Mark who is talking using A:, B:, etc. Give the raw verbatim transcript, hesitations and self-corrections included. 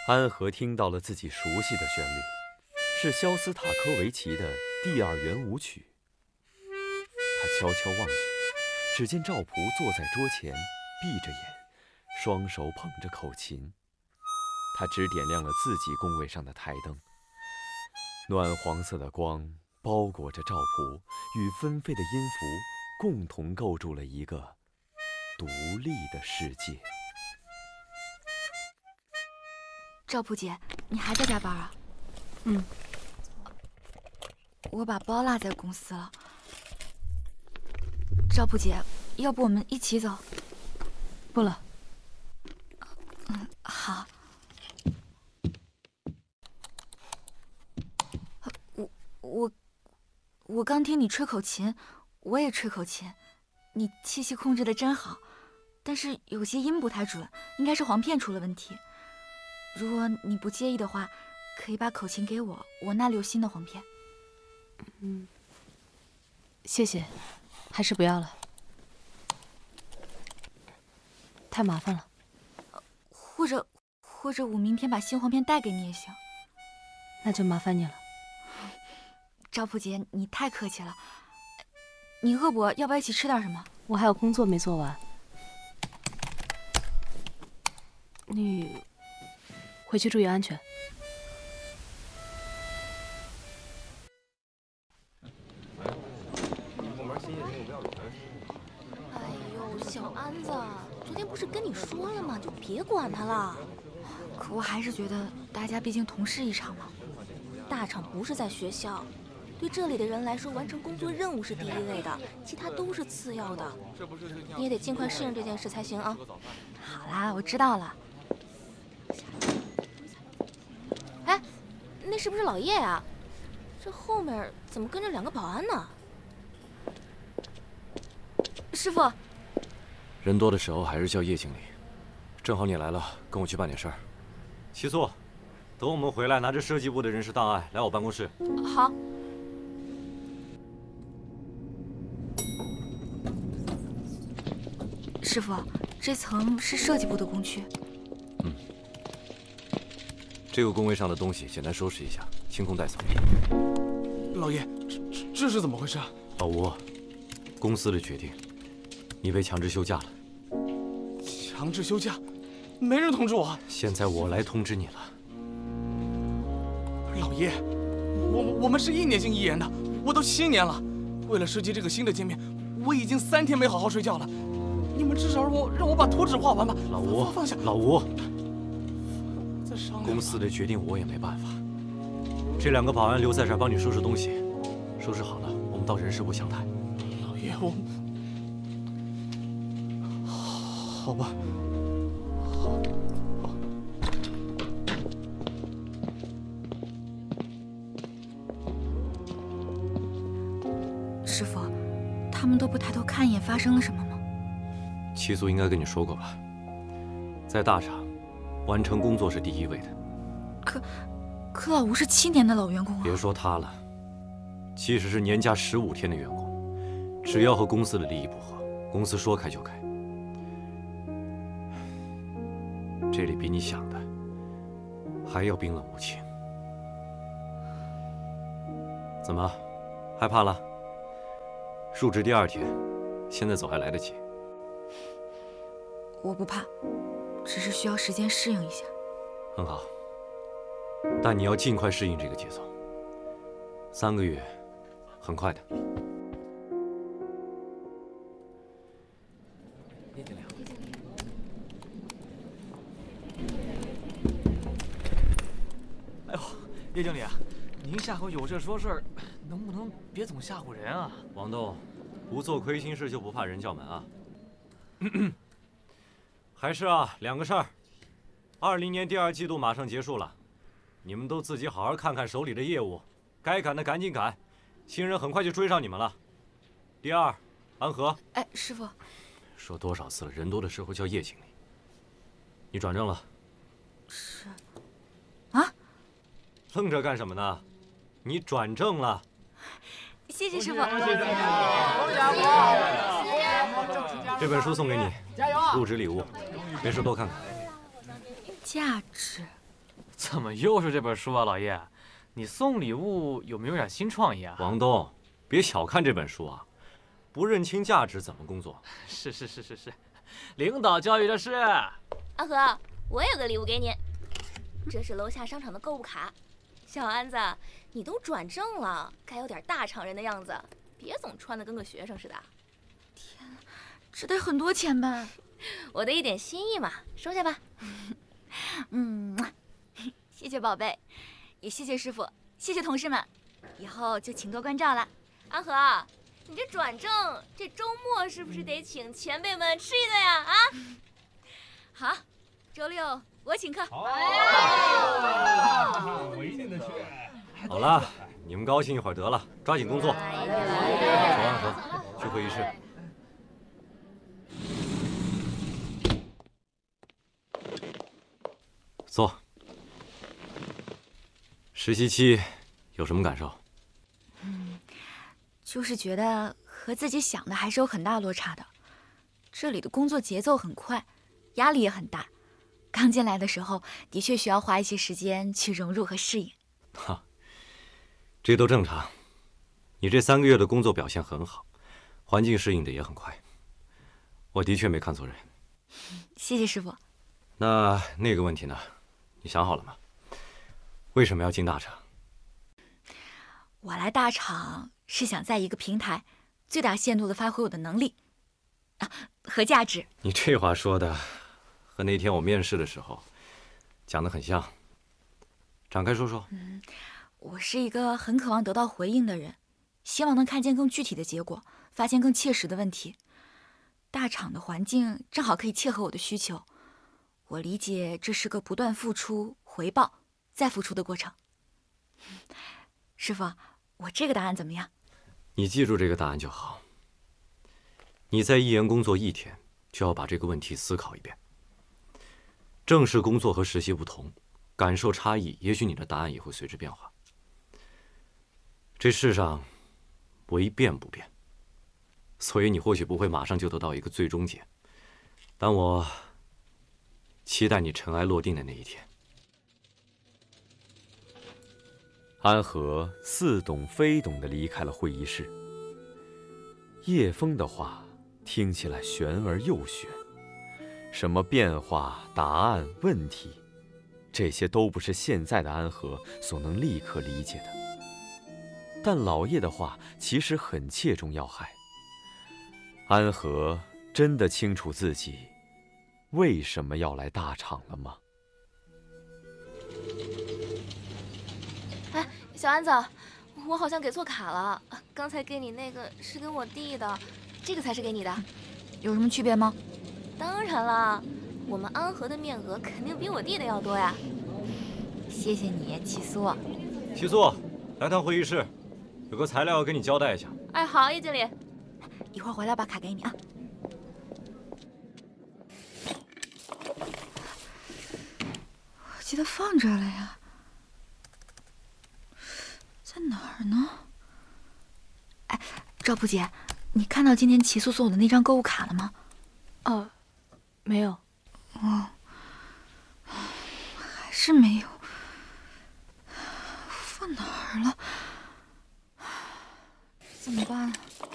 A: 安和听到了自己熟悉的旋律，是肖斯塔科维奇的第二圆舞曲。他悄悄望去，只见赵普坐在桌前，闭着眼，双手捧着口琴。他只点亮了自己工位上的台灯，暖黄色的光包裹着赵普与纷飞的音符，共同构筑了一个独立的世界。
B: 赵普姐，你还在加班啊？
C: 嗯。
B: 我把包落在公司了。赵普姐，要不我们一起走？
C: 不了。
B: 嗯，好。我我我刚听你吹口琴，我也吹口琴，你气息控制得真好，但是有些音不太准，应该是簧片出了问题。如果你不介意的话，可以把口琴给我，我那里有新的簧片。
C: 嗯，谢谢，还是不要了，太麻烦了。
B: 或者，或者我明天把新簧片带给你也行。
C: 那就麻烦你了。
B: 赵普姐，你太客气了。你饿不？要不要一起吃点什么？
C: 我还有工作没做完。你回去注意安全。
D: 哎呦，小安子，昨天不是跟你说了吗？就别管他了。
B: 可我还是觉得大家毕竟同事一场嘛。
D: 大厂不是在学校，对这里的人来说，完成工作任务是第一位的，其他都是次要的。你也得尽快适应这件事才行啊。
B: 好啦，我知道了。
D: 哎，那是不是老叶啊？这后面怎么跟着两个保安呢？
B: 师傅，
E: 人多的时候还是叫叶经理。正好你来了，跟我去办点事儿。
A: 齐素，等我们回来，拿着设计部的人事档案来我办公室。
D: 好。
B: 师傅，这层是设计部的工区。
E: 嗯。这个工位上的东西简单收拾一下，清空带走。
F: 老叶，这这这是怎么回事？
A: 老吴，公司的决定，你被强制休假了。
F: 强制休假？没人通知我。
A: 现在我来通知你了。
F: 老叶，我我们是一年经一言的，我都七年了，为了设计这个新的界面，我已经三天没好好睡觉了。你们至少让我让我把图纸画完吧。
A: 老吴，
F: 放下。
A: 老吴，
F: 再商量。
A: 公司的决定我也没办法。这两个保安留在这儿帮你收拾东西，收拾好了，我们到人事部详谈。
F: 老叶，我好吧。好。
B: 师傅，他们都不抬头看一眼，发生了什么吗？
A: 齐素应该跟你说过吧，在大厂，完成工作是第一位的。
B: 可，可老吴是七年的老员工啊。
A: 别说他了，即使是年假十五天的员工，只要和公司的利益不合，公司说开就开。这里比你想的还要冰冷无情。怎么，害怕了？入职第二天，现在走还来得及。
B: 我不怕，只是需要时间适应一下。
A: 很好，但你要尽快适应这个节奏。三个月，很快的。
E: 叶经理，
G: 哎呦，叶经理，您下回有事说事儿，能不能别总吓唬人啊？
A: 王栋，不做亏心事就不怕人叫门啊。还是啊，两个事儿。二零年第二季度马上结束了，你们都自己好好看看手里的业务，该赶的赶紧赶，新人很快就追上你们了。第二，安和。
B: 哎，师傅。
A: 说多少次了，人多的时候叫叶经理。你转正了。
B: 是。啊？
A: 愣着干什么呢？你转正了。
B: 谢谢师傅。
A: 这本书送给你，入职礼物，没事多看看。
B: 价值，
G: 怎么又是这本书啊，老叶？你送礼物有没有点新创意啊？
E: 王东，别小看这本书啊，不认清价值怎么工作？
G: 是是是是是，领导教育的是。
D: 阿和，我有个礼物给你，这是楼下商场的购物卡。小安子，你都转正了，该有点大厂人的样子，别总穿得跟个学生似的。
B: 天哪，这得很多钱吧？
D: 我的一点心意嘛，收下吧。
B: 嗯，谢谢宝贝，也谢谢师傅，谢谢同事们，以后就请多关照了。
D: 阿和，你这转正，这周末是不是得请前辈们吃一顿呀？啊？
B: 好，周六我请客。
H: 好，我一定得去。
E: 好了，你们高兴一会儿得了，抓紧工作。走，安和，去会议室。坐。实习期有什么感受？
B: 嗯，就是觉得和自己想的还是有很大落差的。这里的工作节奏很快，压力也很大。刚进来的时候，的确需要花一些时间去融入和适应。
E: 哈，这都正常。你这三个月的工作表现很好，环境适应的也很快。我的确没看错人。
B: 谢谢师傅。
E: 那那个问题呢？你想好了吗？为什么要进大厂？
B: 我来大厂是想在一个平台最大限度地发挥我的能力啊和价值。
E: 你这话说的和那天我面试的时候讲的很像，展开说说。
B: 嗯，我是一个很渴望得到回应的人，希望能看见更具体的结果，发现更切实的问题。大厂的环境正好可以切合我的需求。我理解这是个不断付出、回报、再付出的过程。师傅，我这个答案怎么样？
E: 你记住这个答案就好。你在一研工作一天，就要把这个问题思考一遍。正式工作和实习不同，感受差异，也许你的答案也会随之变化。这世上唯变不变，所以你或许不会马上就得到一个最终解，但我期待你尘埃落定的那一天。
A: 安和似懂非懂地离开了会议室。叶枫的话听起来玄而又玄，什么变化、答案、问题，这些都不是现在的安和所能立刻理解的。但老叶的话其实很切中要害。安和真的清楚自己为什么要来大厂了吗？
D: 哎，小安子，我好像给错卡了。刚才给你那个是给我弟的，这个才是给你的。
B: 有什么区别吗？
D: 当然了，我们安和的面额肯定比我弟的要多呀。
B: 谢谢你，齐苏。
E: 齐苏，来趟会议室，有个材料要跟你交代一下。
D: 哎，好，叶经理。
B: 一会儿回来把卡给你啊。我记得放这儿了呀，在哪儿呢？哎，赵蒲姐，你看到今天齐苏送我的那张购物卡了吗？
C: 哦，没有。
B: 哦，还是没有。放哪儿了？怎么办？